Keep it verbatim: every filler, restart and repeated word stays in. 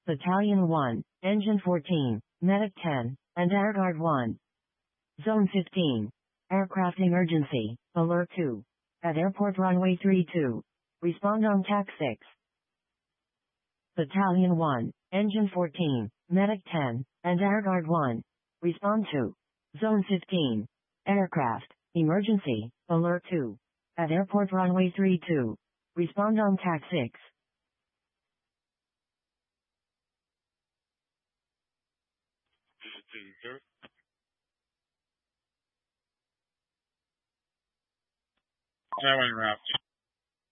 Battalion one, Engine fourteen, Medic ten, and Airguard one. Zone fifteen. Aircraft emergency, Alert two. At airport runway three two. Respond on T A C six. Battalion one, Engine fourteen, Medic ten, and Airguard one. Respond to Zone fifteen. Aircraft emergency, Alert two. At airport runway three two. Respond on T A C six. That went rough.